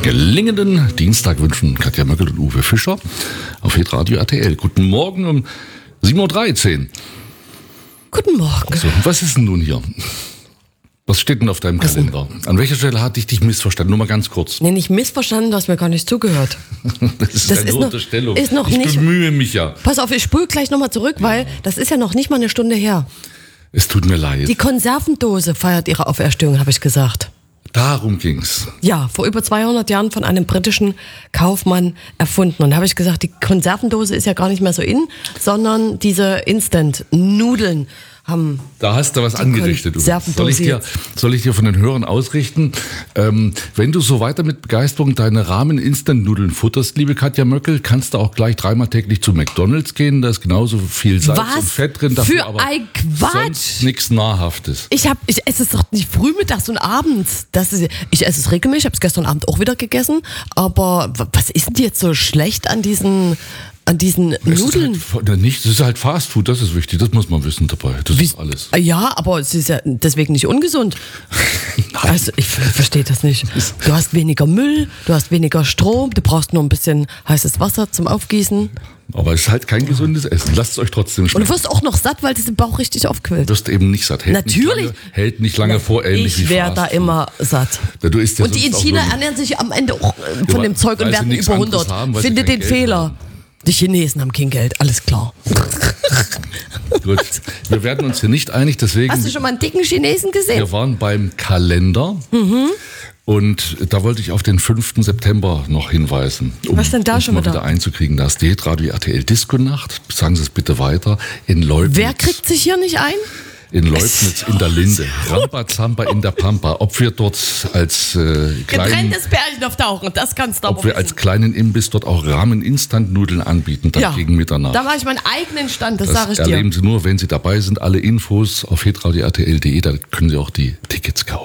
gelingenden Dienstag wünschen Katja Möckel und Uwe Fischer auf Hitradio RTL. Guten Morgen um 7.13 Uhr. Guten Morgen. So, was ist denn nun hier? Was steht denn auf deinem Kalender? An welcher Stelle hatte ich dich missverstanden? Nur mal ganz kurz. Nee, nicht missverstanden, du hast mir gar nicht zugehört. Das ist eine Unterstellung. Ist noch ich nicht, bemühe mich ja. Pass auf, ich spule gleich nochmal zurück, weil das ist ja noch nicht mal eine Stunde her. Es tut mir leid. Die Konservendose feiert ihre Auferstehung, habe ich gesagt. Darum ging's. Ja, vor über 200 Jahren von einem britischen Kaufmann erfunden. Und da habe ich gesagt, die Konservendose ist ja gar nicht mehr so in, sondern diese Instant-Nudeln haben... Da hast du was angerichtet. Soll ich dir von den Hörern ausrichten? Wenn du so weiter mit Begeisterung deine Ramen-Instant-Nudeln futterst, liebe Katja Möckel, kannst du auch gleich 3-mal täglich zu McDonald's gehen. Da ist genauso viel Salz und Fett drin. Dafür für aber ein Quatsch! Sonst nichts Nahrhaftes. Ich esse es doch nicht früh, mittags und abends. Ich esse es regelmäßig, ich habe es gestern Abend auch wieder gegessen. Aber was ist denn jetzt so schlecht an diesen Nudeln? Es ist halt Fast Food, das ist wichtig, das muss man wissen dabei. Das ist alles. Ja, aber es ist ja deswegen nicht ungesund. Also ich verstehe das nicht. Du hast weniger Müll, du hast weniger Strom, du brauchst nur ein bisschen heißes Wasser zum Aufgießen. Aber es ist halt kein gesundes Essen. Lasst es euch trotzdem schmecken. Und du wirst auch noch satt, weil das im Bauch richtig aufquillt. Du wirst eben nicht satt. Natürlich. Hält nicht lange vor, ähnlich wie Ich werde da immer satt. Du isst ja und die in China ernähren sich am Ende auch von dem Zeug und werden über 100. Finde den Fehler. Die Chinesen haben kein Geld, alles klar. Gut, wir werden uns hier nicht einig, deswegen... Hast du schon mal einen dicken Chinesen gesehen? Wir waren beim Kalender und da wollte ich auf den 5. September noch hinweisen. Was denn da schon wieder einzukriegen? Da ist die Hitradio RTL Disco-Nacht, sagen Sie es bitte weiter, in Leubnitz. Wer kriegt sich hier nicht ein? In Leubnitz, in der Linde, Rambazamba in der Pampa. Ob wir dort als getrenntes Pärchen auftauchen, das kannst du aber ob wir als kleinen Imbiss dort auch Ramen-Instant-Nudeln anbieten, dann gegen Mitternacht. Da mache ich meinen eigenen Stand, das sage ich dir. Das erleben Sie nur, wenn Sie dabei sind. Alle Infos auf hitradio.rtl.de, da können Sie auch die Tickets kaufen.